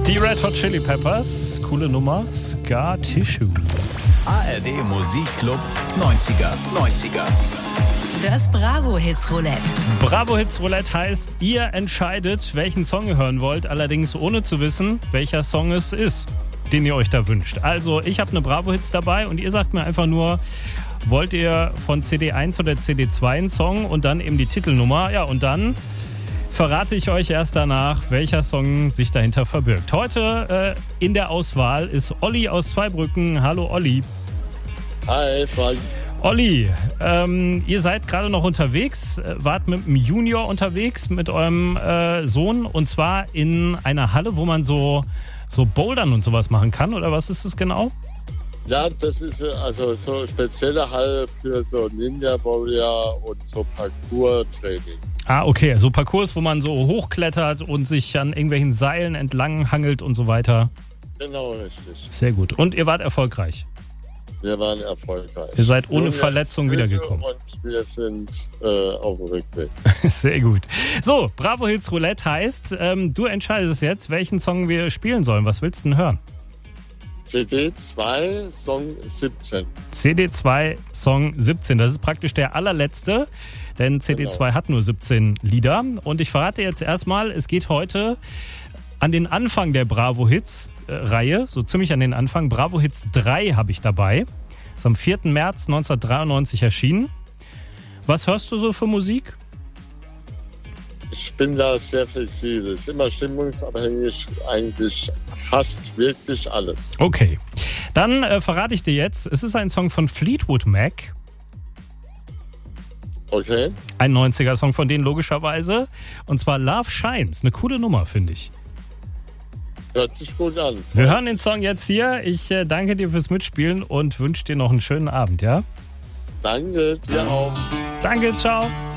Die Red Hot Chili Peppers, coole Nummer, Scar Tissue. ARD Musikclub 90er. Das Bravo-Hits Roulette. Bravo-Hits Roulette heißt, ihr entscheidet, welchen Song ihr hören wollt, allerdings ohne zu wissen, welcher Song es ist, den ihr euch da wünscht. Also ich habe eine Bravo-Hits dabei und ihr sagt mir einfach nur, wollt ihr von CD 1 oder CD 2 einen Song und dann eben die Titelnummer. Ja, und dann verrate ich euch erst danach, welcher Song sich dahinter verbirgt. Heute in der Auswahl ist Olli aus Zweibrücken. Hallo Olli. Hi, Frank. Olli, ihr seid gerade noch unterwegs, wart mit dem Junior unterwegs, mit eurem Sohn, und zwar in einer Halle, wo man so Bouldern und sowas machen kann, oder was ist das genau? Ja, das ist also so eine spezielle Halle für so Ninja Warrior und so Parkour-Training. Ah, okay, so Parcours, wo man so hochklettert und sich an irgendwelchen Seilen entlang hangelt und so weiter. Genau, richtig. Sehr gut. Und ihr wart erfolgreich? Wir waren erfolgreich. Ihr seid ohne Verletzung wiedergekommen. Und wir sind auf dem Rückweg. Sehr gut. So, Bravo Hits Roulette heißt, du entscheidest jetzt, welchen Song wir spielen sollen. Was willst du denn hören? CD 2, Song 17. CD 2, Song 17. Das ist praktisch der allerletzte, denn CD 2 hat nur 17 Lieder. Und ich verrate jetzt erstmal, es geht heute an den Anfang der Bravo Hits Reihe, so ziemlich an den Anfang. Bravo Hits 3 habe ich dabei. Ist am 4. März 1993 erschienen. Was hörst du so für Musik? Ich bin da sehr flexibel. Es ist immer stimmungsabhängig, eigentlich fast wirklich alles. Okay, dann verrate ich dir jetzt, es ist ein Song von Fleetwood Mac. Okay. Ein 90er-Song von denen logischerweise. Und zwar Love Shines. Eine coole Nummer, finde ich. Hört sich gut an. Wir hören den Song jetzt hier. Ich danke dir fürs Mitspielen und wünsche dir noch einen schönen Abend, ja? Danke, dir auch. Danke, ciao.